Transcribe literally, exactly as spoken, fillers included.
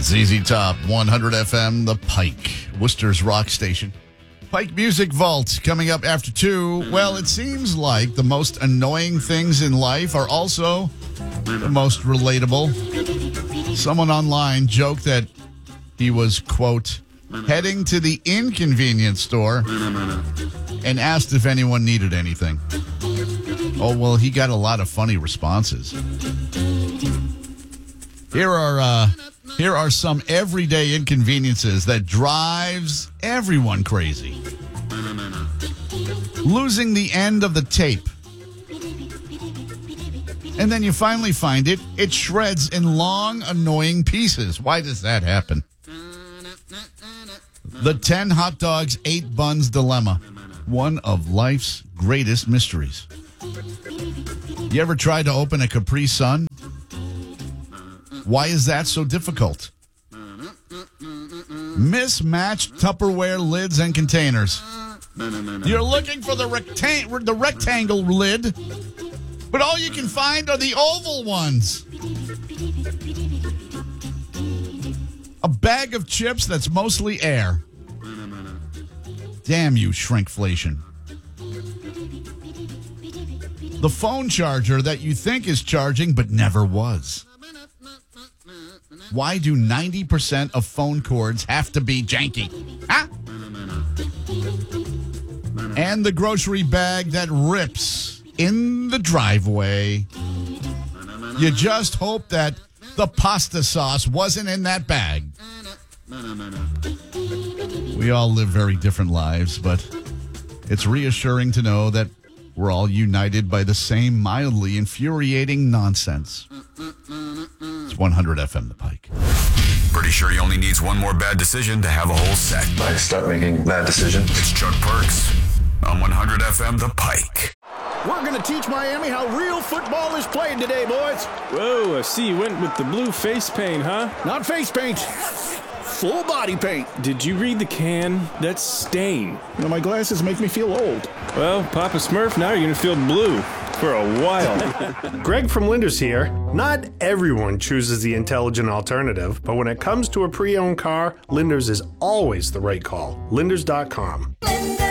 Z Z Top, one hundred F M, The Pike, Worcester's rock station. Pike Music Vault coming up after two. Well, it seems like the most annoying things in life are also the most relatable. Someone online joked that he was, quote, heading to the inconvenience store and asked if anyone needed anything. Oh, well, he got a lot of funny responses. Here are uh, here are some everyday inconveniences that drives everyone crazy. Losing the end of the tape. And then you finally find it. It shreds in long, annoying pieces. Why does that happen? The ten hot dogs, eight buns dilemma. One of life's greatest mysteries. You ever tried to open a Capri Sun? Why is that so difficult? Mismatched Tupperware lids and containers. You're looking for the, recta- the rectangle lid, but all you can find are the oval ones. A bag of chips that's mostly air. Damn you, shrinkflation. The phone charger that you think is charging but never was. Why do ninety percent of phone cords have to be janky? Huh? And the grocery bag that rips in the driveway. You just hope that the pasta sauce wasn't in that bag. We all live very different lives, but it's reassuring to know that we're all united by the same mildly infuriating nonsense. It's one hundred F M The Pike. Pretty sure he only needs one more bad decision to have a whole set. I start making bad decisions. It's Chuck Perks on one hundred F M The Pike. We're going to teach Miami how real football is played today, boys. Whoa, I see you went with the blue face paint, huh? Not face paint. Full body paint. Did you read the can? That's stain. You know, my glasses make me feel old. Well, Papa Smurf, now you're going to feel blue for a while. Greg from Linders here. Not everyone chooses the intelligent alternative, but when it comes to a pre-owned car, Linders is always the right call. Linders dot com.